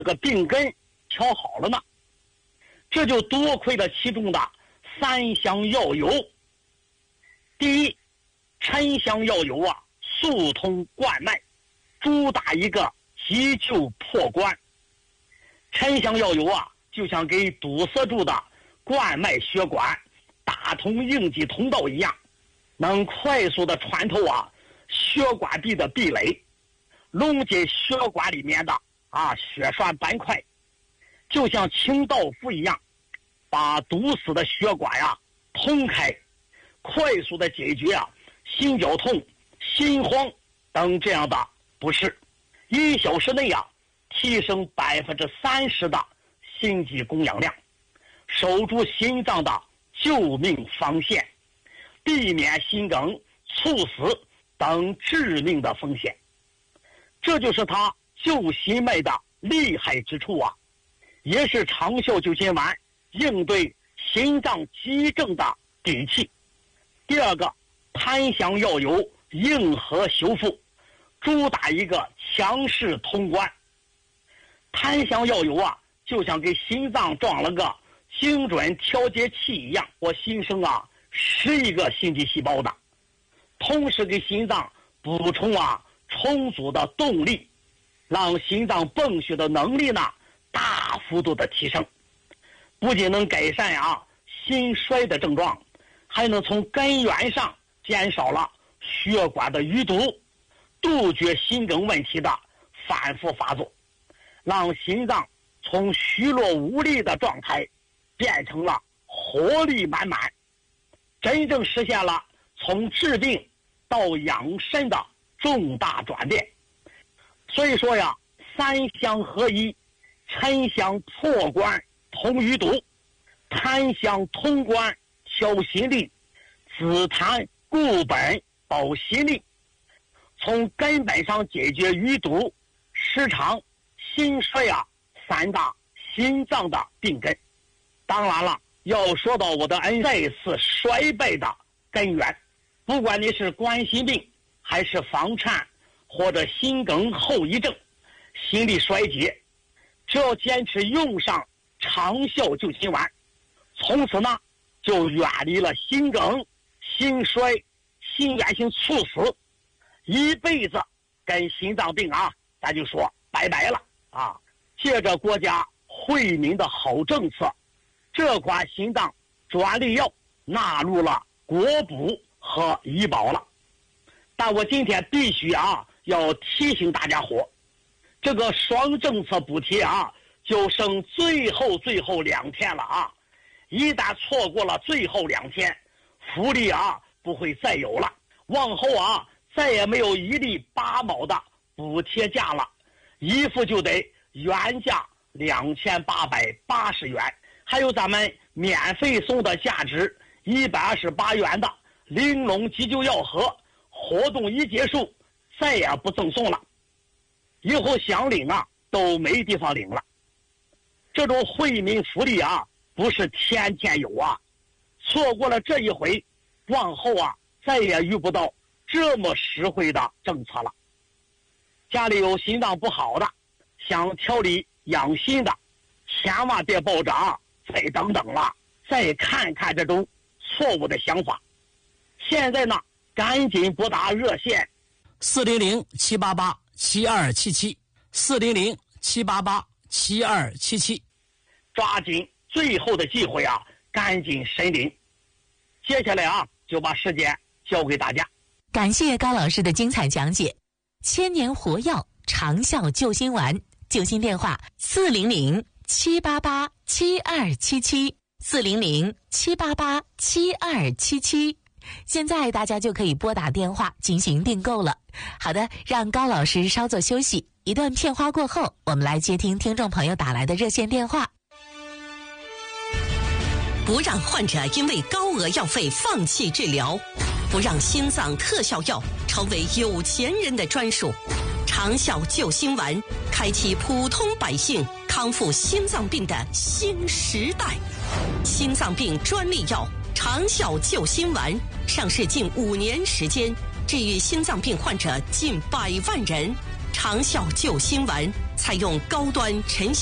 这个病根调好了呢？这就多亏了其中的3香药油。第一，沉香药油啊，疏通冠脉，主打一个急救破关。沉香药油啊，就像给堵塞住的冠脉血管打通应急通道一样，能快速的穿透血管壁的壁垒，溶解血管里面的血栓斑块，就像清道夫一样，把堵死的血管通开，快速的解决心绞痛、心慌等这样的不适，1小时内提升30%的心肌供氧量，守住心脏的救命防线，避免心梗、猝死等致命的风险。这就是它救心脉的厉害之处也是长效救心丸应对心脏急症的底气。第二个，檀香药油硬核修复，主打一个强势通关。檀香药油就像给心脏装了个精准调节器一样，我心生11个心肌细胞的，同时给心脏补充充足的动力，让心脏泵血的能力呢大幅度的提升，不仅能改善心衰的症状，还能从根源上减少了血管的淤堵，杜绝心梗问题的反复发作，让心脏从虚弱无力的状态变成了活力满满，真正实现了从治病到养生的重大转变。所以说3香合一，沉香破关通淤堵，檀香通关调心力，紫檀固本保心力，从根本上解决淤堵、失常、心衰3大心脏的病根。当然了，要说到我的恩再次衰败的根源，不管你是冠心病还是房颤或者心梗后遗症、心力衰竭，只要坚持用上长效救心丸，从此呢就远离了心梗、心衰、心源性猝死，一辈子跟心脏病咱就说拜拜了借着国家惠民的好政策，这款心脏专利药纳入了国补和医保了。但我今天必须要提醒大家伙，这个双政策补贴就剩最后2天了一旦错过了最后2天，福利不会再有了，往后再也没有1粒8毛的补贴价了，一副就得原价2880元，还有咱们免费送的价值128元的玲珑急救药盒，活动一结束再也不赠送了，以后想领都没地方领了。这种惠民福利不是天天有错过了这一回，往后再也遇不到这么实惠的政策了。家里有心脏不好的，想调理养心的，千万别抱着再等等了，再看看这种错误的想法。现在呢，赶紧拨打热线 400-788-7277，400-788-7277， 抓紧最后的机会赶紧申领。接下来就把时间交给大家。 感谢高老师的精彩讲解。千年活药，长效救心丸，救心电话400-788-7277，400-788-7277。现在大家就可以拨打电话进行订购了。好的，让高老师稍作休息，一段片花过后，我们来接听听众朋友打来的热线电话。 不让患者因为高额药费放弃治疗，不让心脏特效药成为有钱人的专属。长效救心丸开启普通百姓康复心脏病的新时代。心脏病专利药长效救心丸上市近5年时间，治愈心脏病患者近100万人。长效救心丸采用高端沉